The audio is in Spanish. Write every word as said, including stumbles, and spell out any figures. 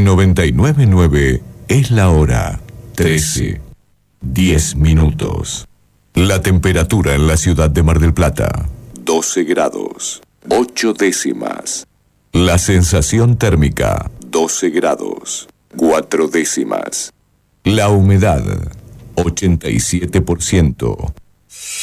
noventa y nueve punto nueve es la hora trece, diez minutos. La temperatura en la ciudad de Mar del Plata, doce grados, ocho décimas. La sensación térmica, doce grados, cuatro décimas. La humedad, ochenta y siete por ciento.